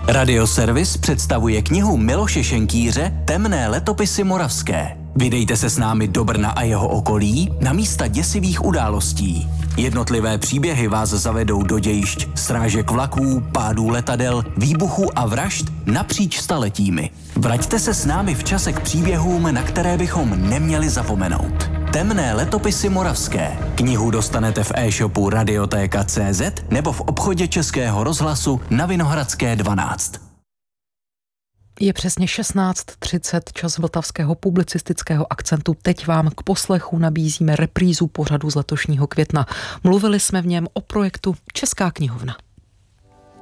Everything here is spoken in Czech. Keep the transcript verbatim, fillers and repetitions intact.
Radioservis představuje knihu Miloše Šenkýře Temné letopisy moravské. Vydejte se s námi do Brna a jeho okolí na místa děsivých událostí. Jednotlivé příběhy vás zavedou do dějišť srážek vlaků, pádů letadel, výbuchů a vražd napříč staletími. Vraťte se s námi v čase k příběhům, na které bychom neměli zapomenout. Temné letopisy moravské. Knihu dostanete v e-shopu Radiotéka tečka cé zet nebo v obchodě Českého rozhlasu na Vinohradské dvanáct. Je přesně šestnáct třicet, čas vltavského publicistického akcentu. Teď vám k poslechu nabízíme reprízu pořadu z letošního května. Mluvili jsme v něm o projektu Česká knihovna.